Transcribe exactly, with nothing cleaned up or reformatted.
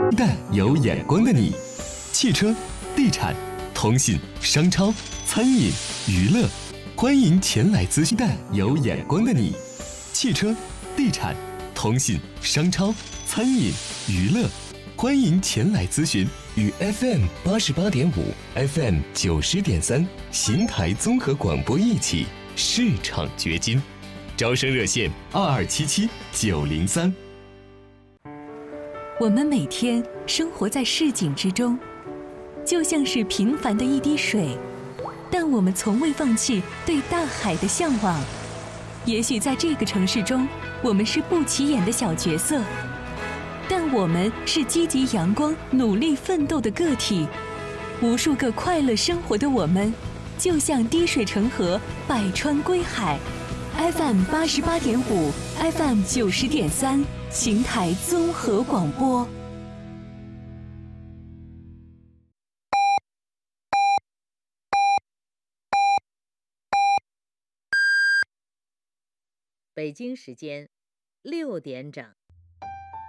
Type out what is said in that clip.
但有眼光的你，汽车、地产、通信、商超、餐饮、娱乐，欢迎前来咨询。但有眼光的你，汽车、地产、通信、商超、餐饮、娱乐，欢迎前来咨询。与 F M 八十八点五、F M 九十点三邢台综合广播一起市场掘金，招生热线二二七七九零三。 我们每天生活在市井之中，就像是平凡的一滴水，但我们从未放弃对大海的向往。也许在这个城市中，我们是不起眼的小角色，但我们是积极阳光、努力奋斗的个体。无数个快乐生活的我们，就像滴水成河，百川归海。F M 八十八点五 ，F M 九十点三，邢台综合广播。 北京时间六点整。